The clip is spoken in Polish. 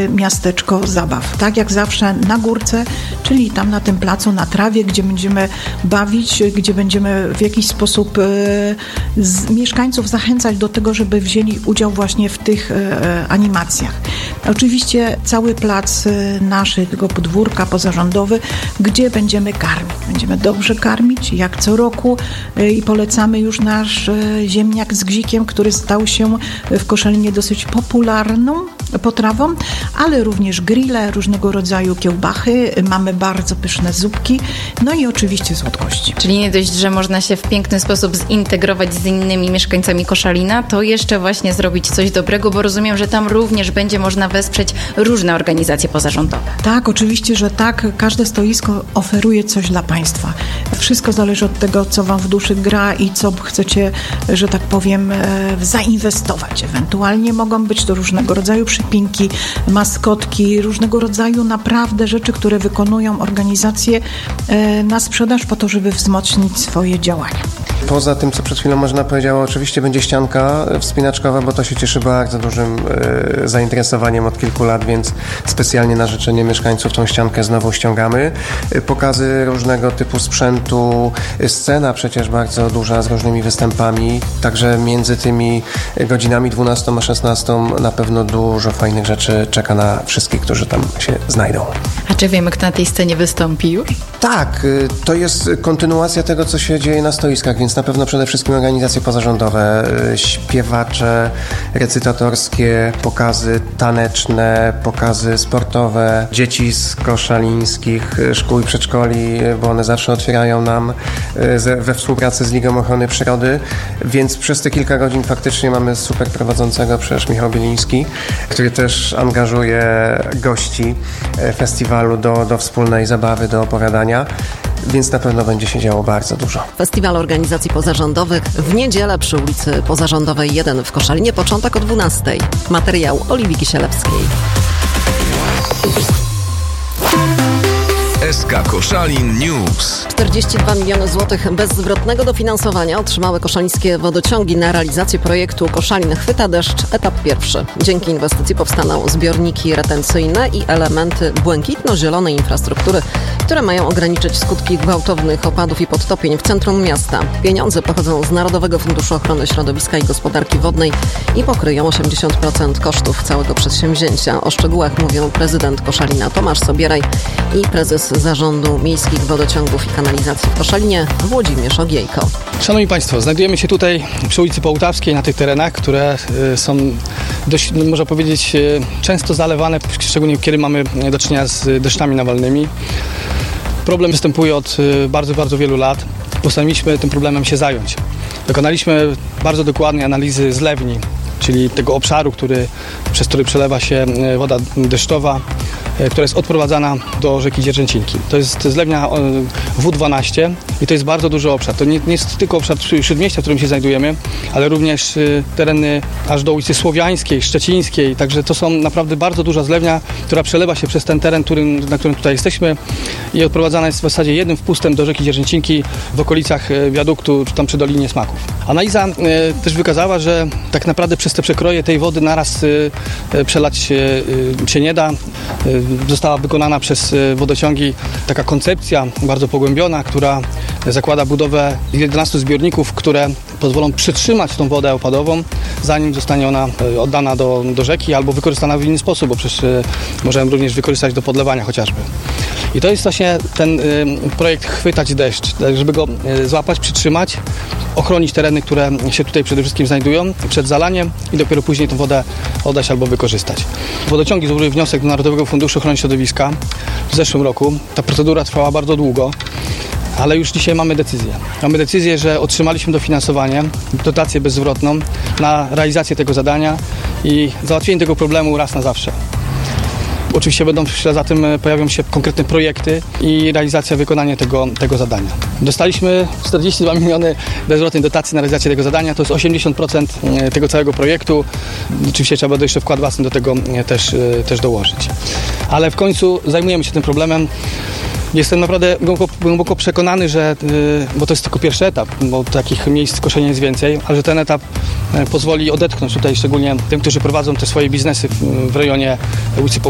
miasteczko zabaw. Tak jak zawsze na górce, czyli tam na tym placu, na trawie, gdzie będziemy bawić, gdzie będziemy w jakiś sposób mieszkańców zachęcać do tego, żeby wzięli udział właśnie w tych animacjach. Oczywiście cały plac naszego podwórka pozarządowy, gdzie będziemy karmić. Będziemy dobrze karmić, jak co roku i polecamy już nasz ziemniak z gzikiem, który stał się w Koszalinie dosyć popularną potrawą, ale również grille, różnego rodzaju kiełbachy, mamy bardzo pyszne zupki, no i oczywiście słodkości. Czyli nie dość, że można się w piękny sposób zintegrować z innymi mieszkańcami Koszalina, to jeszcze właśnie zrobić coś dobrego, bo rozumiem, że tam również będzie można wesprzeć różne organizacje pozarządowe. Tak, oczywiście, że tak. Każde stoisko oferuje coś dla Państwa. Wszystko zależy od tego, co Wam w duszy gra i co chcecie, że tak powiem, zainwestować. Ewentualnie mogą być to różnego rodzaju przypinki, maskotki, różnego rodzaju naprawdę rzeczy, które wykonują organizacje na sprzedaż po to, żeby wzmocnić swoje działania. Poza tym, co przed chwilą Marzena powiedziała, oczywiście będzie ścianka wspinaczkowa, bo to się cieszy bardzo dużym zainteresowaniem od kilku lat, więc specjalnie na życzenie mieszkańców tą ściankę znowu ściągamy. Pokazy różnego typu sprzętu, scena przecież bardzo duża z różnymi występami, także między tymi godzinami 12 a 16 na pewno dużo fajnych rzeczy czeka na wszystkich, którzy tam się znajdą. A czy wiemy, kto na tej scenie wystąpi już? Tak, to jest kontynuacja tego, co się dzieje na stoiskach, więc na pewno przede wszystkim organizacje pozarządowe, śpiewacze, recytatorskie, pokazy taneczne, pokazy sportowe, dzieci z koszalińskich szkół i przedszkoli, bo one zawsze otwierają nam we współpracy z Ligą Ochrony Przyrody, więc przez te kilka godzin faktycznie mamy super prowadzącego, przecież Michał Bieliński, który też angażuje gości festiwalu do wspólnej zabawy, do opowiadania. Więc na pewno będzie się działo bardzo dużo. Festiwal Organizacji Pozarządowych w niedzielę przy ulicy Pozarządowej 1 w Koszalinie, początek o 12:00. Materiał Oliwii Kisielewskiej. SK Koszalin News. 42 miliony złotych bezzwrotnego dofinansowania otrzymały koszalińskie wodociągi na realizację projektu Koszalin Chwyta Deszcz, etap pierwszy. Dzięki inwestycji powstaną zbiorniki retencyjne i elementy błękitno-zielonej infrastruktury, które mają ograniczyć skutki gwałtownych opadów i podtopień w centrum miasta. Pieniądze pochodzą z Narodowego Funduszu Ochrony Środowiska i Gospodarki Wodnej i pokryją 80% kosztów całego przedsięwzięcia. O szczegółach mówią prezydent Koszalina Tomasz Sobieraj i prezes Zarządu Miejskich Wodociągów i Kanalizacji w Koszalinie Włodzimierz Ogiejko. Szanowni Państwo, znajdujemy się tutaj przy ulicy Połtawskiej, na tych terenach, które są dość, można powiedzieć, często zalewane, szczególnie kiedy mamy do czynienia z deszczami nawalnymi. Problem występuje od bardzo, bardzo wielu lat. Postanowiliśmy tym problemem się zająć. Dokonaliśmy bardzo dokładnej analizy zlewni, czyli tego obszaru, przez który przelewa się woda deszczowa, która jest odprowadzana do rzeki Dzierżęcinki. To jest zlewnia W12 i to jest bardzo duży obszar. To nie jest tylko obszar Śródmieścia, w którym się znajdujemy, ale również tereny aż do ulicy Słowiańskiej, Szczecińskiej. Także to są naprawdę bardzo duża zlewnia, która przelewa się przez ten teren, na którym tutaj jesteśmy i odprowadzana jest w zasadzie jednym wpustem do rzeki Dzierżęcinki w okolicach wiaduktu, czy tam przy Dolinie Smaków. Analiza też wykazała, że tak naprawdę przez te przekroje tej wody naraz przelać się nie da. Została wykonana przez wodociągi taka koncepcja bardzo pogłębiona, która zakłada budowę 11 zbiorników, które pozwolą przytrzymać tą wodę opadową, zanim zostanie ona oddana do rzeki albo wykorzystana w inny sposób, bo przecież możemy również wykorzystać do podlewania chociażby. I to jest właśnie ten projekt Chwytać Deszcz, żeby go złapać, przytrzymać, ochronić tereny, które się tutaj przede wszystkim znajdują przed zalaniem i dopiero później tę wodę oddać albo wykorzystać. Wodociągi złożyły wniosek do Narodowego Funduszu Ochrony Środowiska w zeszłym roku. Ta procedura trwała bardzo długo, ale już dzisiaj mamy decyzję. Mamy decyzję, że otrzymaliśmy dofinansowanie, dotację bezzwrotną na realizację tego zadania i załatwienie tego problemu raz na zawsze. Oczywiście za tym pojawią się konkretne projekty i realizacja, wykonanie tego zadania. Dostaliśmy 42 miliony bezzwrotnej dotacji na realizację tego zadania, to jest 80% tego całego projektu. Oczywiście trzeba będzie jeszcze wkład własny do tego też dołożyć. Ale w końcu zajmujemy się tym problemem. Jestem naprawdę głęboko przekonany, że, bo to jest tylko pierwszy etap, bo takich miejsc w Koszalinie jest więcej, ale że ten etap pozwoli odetchnąć tutaj szczególnie tym, którzy prowadzą te swoje biznesy w rejonie ulicy